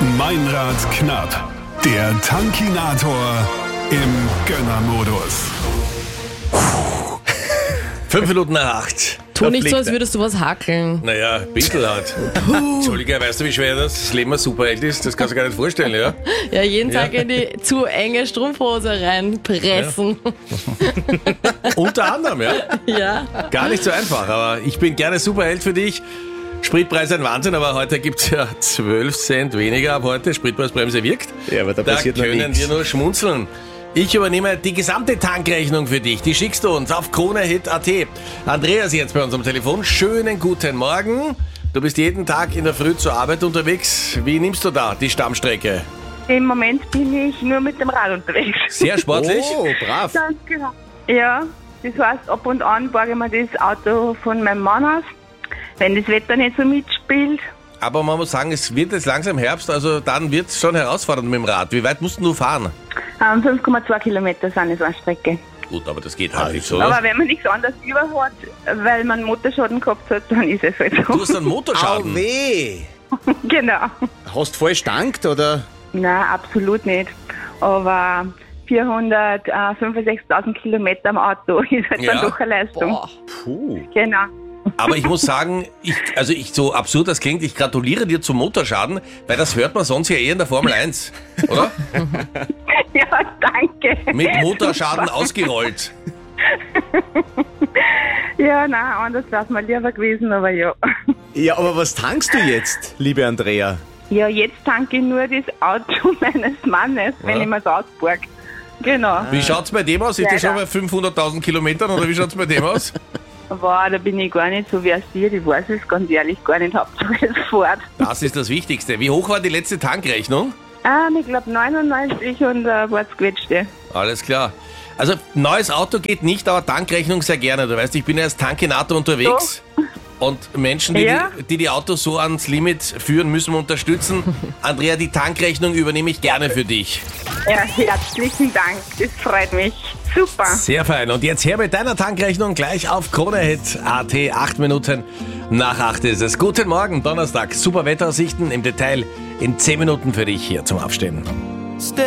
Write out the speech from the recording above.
Meinrad knapp. Der Tankinator im Gönnermodus. 7:05. Tu nicht so, als würdest du was hackeln. Naja, ein bisschen halt. Entschuldige, weißt du, wie schwer das Leben als Superheld ist? Das kannst du gar nicht vorstellen, ja? Ja, jeden Tag in die zu enge Strumpfhose reinpressen. Unter anderem, ja. Ja. Gar nicht so einfach, aber ich bin gerne Superheld für dich. Spritpreis ein Wahnsinn, aber heute gibt's ja 12 Cent weniger ab heute. Spritpreisbremse wirkt. Ja, aber da passiert noch können nichts. wir nur schmunzeln. Ich übernehme die gesamte Tankrechnung für dich. Die schickst du uns auf KroneHit.at. Andreas jetzt bei uns am Telefon. Schönen guten Morgen. Du bist jeden Tag in der Früh zur Arbeit unterwegs. Wie nimmst du da die Stammstrecke? Im Moment bin ich nur mit dem Rad unterwegs. Sehr sportlich. Oh, brav. Ganz genau. Ja, das heißt, ab und an borge ich mir das Auto von meinem Mann aus, wenn das Wetter nicht so mitspielt. Aber man muss sagen, es wird jetzt langsam Herbst, also dann wird es schon herausfordernd mit dem Rad. Wie weit musst du fahren? 5,2 Kilometer sind es eine Strecke. Gut, aber das geht halt nicht so. Oder? Aber wenn man nichts anderes über hat, weil man Motorschaden gehabt hat, dann ist es halt Du so. hast einen Au Motorschaden. weh. Genau. Hast du falsch getankt, oder? Nein, absolut nicht. Aber 465.000 Kilometer am Auto ist halt Ja. dann doch eine Leistung. Boah. Puh. Genau. Aber ich muss sagen, so absurd das klingt, ich gratuliere dir zum Motorschaden, weil das hört man sonst ja eher in der Formel 1, oder? Ja, danke. Mit Motorschaden ausgerollt. Ja, nein, anders wäre es mir lieber gewesen, aber ja. Ja, aber was tankst du jetzt, liebe Andrea? Ja, jetzt tanke ich nur das Auto meines Mannes, wenn Ja. ich mir es ausborg. Genau. Wie schaut's bei dem aus? Ist der Leider. schon bei 500.000 Kilometern oder wie schaut's bei dem aus? Wow, da bin ich gar nicht so versiert. Ich weiß es ganz ehrlich gar nicht. Hauptsache es fährt. Das ist das Wichtigste. Wie hoch war die letzte Tankrechnung? Ich glaube 99 und ein paar Quetschte. Alles klar. Also neues Auto geht nicht, aber Tankrechnung sehr gerne. Du weißt, ich bin ja als Tankinator unterwegs. Und Menschen, Ja? die Autos so ans Limit führen, müssen wir unterstützen. Andrea, die Tankrechnung übernehme ich gerne für dich. Ja, herzlichen Dank. Das freut mich. Super. Sehr fein. Und jetzt her mit deiner Tankrechnung gleich auf KroneHit.at. 8 Minuten nach 8 ist es. Guten Morgen, Donnerstag. Super Wetteraussichten im Detail in 10 Minuten für dich hier zum Aufstehen.